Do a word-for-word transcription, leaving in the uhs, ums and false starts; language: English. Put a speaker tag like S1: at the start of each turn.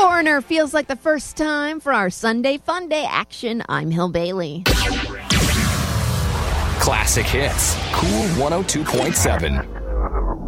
S1: Foreigner feels like the first time for our Sunday Fun Day action. I'm Hill Bailey.
S2: Classic hits. Cool one oh two point seven.